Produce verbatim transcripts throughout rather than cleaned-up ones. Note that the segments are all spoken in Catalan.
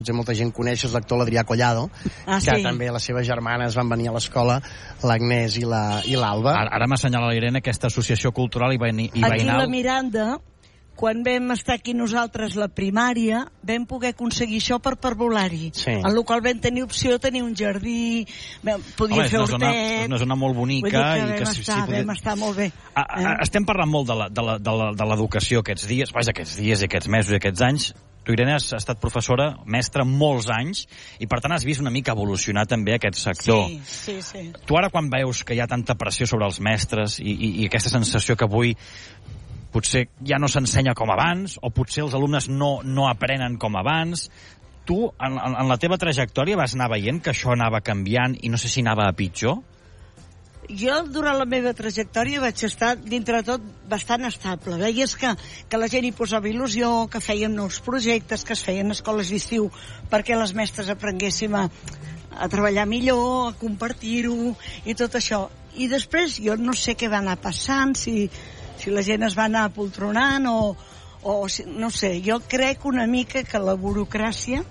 potser molta gent coneix, és l'actor l'Adrià Collado, ah, que sí. també les seves germanes van venir a l'escola, l'Agnès i l'Alba. Ara, ara m'assenyala la Irene aquesta associació cultural i, veïni, i aquí veïnal. la Miranda, quan vam estar aquí nosaltres la primària, vam poder aconseguir això per parvulari. Sí. En el qual vam tenir opció de tenir un jardí, vam, podia Home, fer és una hortet... zona, és una zona molt bonica. Vull dir que i vam, que estar, sí, sí, poder... vam estar molt bé. A, a, estem parlant molt de la- de la- de la- de l'educació aquests dies, vaja, aquests dies i aquests mesos i aquests anys. Tu, Irene, has estat professora, mestra, molts anys, i per tant has vist una mica evolucionar també aquest sector. Sí, sí, sí. Tu ara, quan veus que hi ha tanta pressió sobre els mestres i, i, i aquesta sensació que avui potser ja no s'ensenya com abans, o potser els alumnes no, no aprenen com abans, tu, en, en, en la teva trajectòria, vas anar veient que això anava canviant i no sé si anava a pitjor? Jo, durant la meva trajectòria, vaig estar, dintre de tot, bastant estable. Veies que, que la gent hi posava il·lusió, que fèiem nous projectes, que es feien escoles d'estiu perquè les mestres aprenguéssim a, a treballar millor, a compartir-ho i tot això. I després, jo no sé què va anar passant, si, si la gent es va anar apoltronant o, o si, no sé. Jo crec una mica que la burocràcia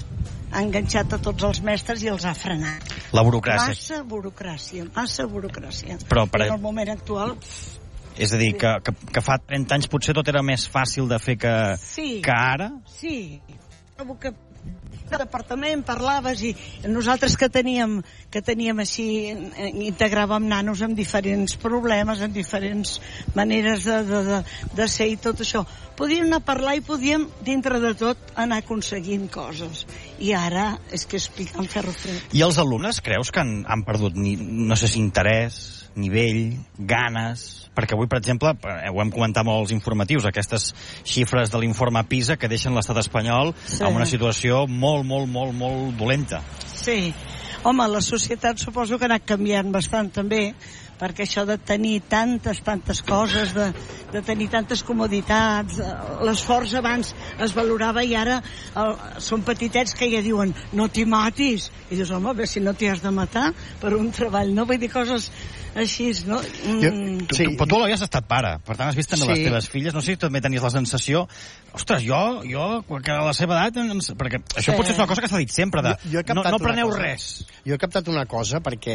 ha enganxat a tots els mestres i els ha frenat. La burocràcia. Massa burocràcia, massa burocràcia. Però per... En el moment actual... És a dir, que, que, que fa trenta anys potser tot era més fàcil de fer que, sí, que ara? Sí, trobo que el departament parlaves i nosaltres que teníem que teníem així, integràvem nanos amb diferents problemes, amb diferents maneres de, de, de, de ser i tot això. Podíem anar a parlar i podíem, dintre de tot, anar aconseguint coses. I ara és que és picant ferro fred. I els alumnes creus que han, han perdut, ni, no sé si interès, nivell, ganes... Perquè avui, per exemple, ho hem comentat molt als informatius, aquestes xifres de l'informe PISA que deixen l'estat espanyol sí. en una situació molt, molt, molt, molt dolenta. Sí. Home, la societat suposo que ha anat canviant bastant també, perquè això de tenir tantes, tantes coses, de, de tenir tantes comoditats, l'esforç abans es valorava i ara el, són petitets que ja diuen no t'hi matis, i dius, home, bé, si no t'hi has de matar per un treball, no? Vull dir coses així, no? Mm. Jo, tu, tu, però tu l'havies estat pare, per tant has vist també sí. les teves filles, no sé si també tenies la sensació, ostres, jo, jo que a la seva edat, perquè això sí. potser és una cosa que s'ha dit sempre, de jo, jo no, no preneu res. Jo he captat una cosa perquè,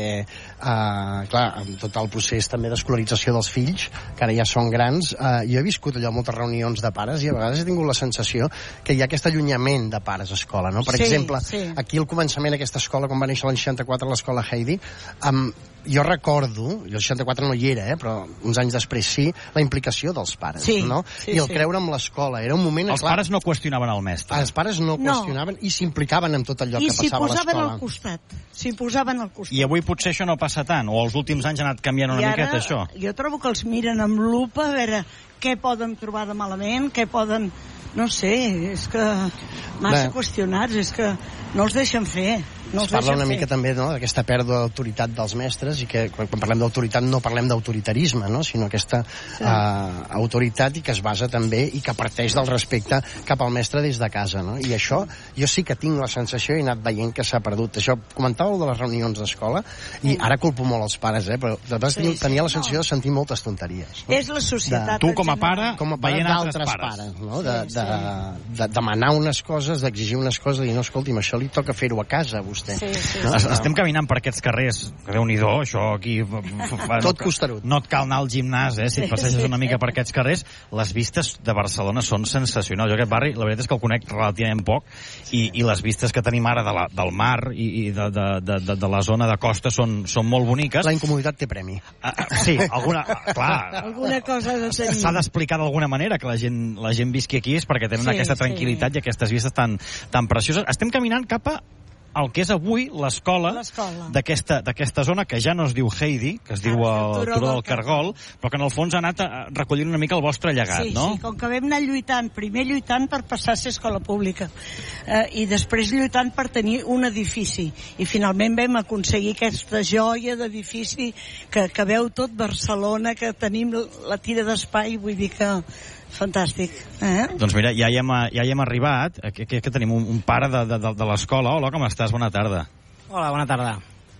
uh, clar, amb tot el procés també d'escolarització dels fills, que ara ja són grans, uh, jo he viscut allò moltes reunions de pares i a vegades he tingut la sensació que hi ha aquest allunyament de pares a escola, no? Per sí, exemple, sí. aquí al començament d'aquesta escola, quan va néixer l'any seixanta-quatre, l'escola Heidi, um, jo recordo, jo el seixanta-quatre no hi era, eh, però uns anys després sí, la implicació dels pares, sí, no? Sí, I el sí. creure en l'escola. Era un moment... Els clar, pares no qüestionaven el mestre. Els pares no, no. qüestionaven i s'implicaven en tot allò I que passava a l'escola. I s'hi posaven al costat. S'hi posaven al costat. I avui potser això no passa tant, o els últims anys ha anat canviant una I ara, miqueta això. Jo trobo que els miren amb lupa a veure què poden trobar de malament, què poden... No sé, és que massa Bé. qüestionats, és que no els deixen fer. No es parla una fer. mica també, no?, d'aquesta pèrdua d'autoritat dels mestres i que quan parlem d'autoritat no parlem d'autoritarisme, no?, sinó aquesta sí. uh, autoritat i que es basa també i que parteix del respecte cap al mestre des de casa, no? I això jo sí que tinc la sensació i he anat veient que s'ha perdut. Això comentàveu de les reunions d'escola i sí. ara culpo molt els pares, eh, però de vegades sí, tenia sí, la sensació no. de sentir moltes tonteries. No? És la societat. De, tu com a pare, com a pare d'altres pares, pares no? de, sí, de, sí. de, de demanar unes coses, d'exigir unes coses i dir, no, escolti'm, això li toca fer-ho a casa, vostè. Sí, sí, no? sí. Estem caminant per aquests carrers, que Déu-n'hi-do, això aquí... Tot costerut. No et cal anar al gimnàs, eh, si et passeges una mica per aquests carrers. Les vistes de Barcelona són sensacionals. Jo aquest barri, la veritat és que el conec relativament poc, i, i les vistes que tenim ara de la, del mar i, i de, de, de, de, de la zona de costa són, són molt boniques. La incomoditat té premi. Ah, sí, alguna... Clar. Alguna cosa de tenir. S'ha d'explicar d'alguna manera que la gent, la gent visqui aquí és perquè tenen sí, aquesta tranquil·litat sí. i aquestes vistes tan, tan precioses. Estem caminant cap a el que és avui l'escola d'aquesta d'aquesta zona que ja no es diu Heidi, que es diu el Turó del Cargol, però que en el fons ha anat recollint una mica el vostre llegat, sí, no? Sí, com que vam anar lluitant, primer lluitant per passar a ser escola pública, eh, i després lluitant per tenir un edifici, i finalment vam aconseguir aquesta joia d'edifici que, que veu tot Barcelona, que tenim la tira d'espai, vull dir que fantàstic. Eh? Doncs mira, ja hi hem, ja hi hem arribat. Aquí, aquí que tenim un, un pare de, de, de l'escola. Hola, com estàs? Bona tarda. Hola, bona tarda.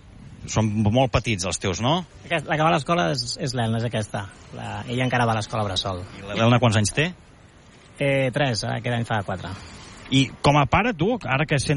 Són molt petits els teus, no? La que va a l'escola és, és l'Elna, és aquesta. La, ella encara va a l'escola Bressol. I l'Elna quants anys té? Eh, tres, aquest any fa quatre. I com a pare, tu, ara que sents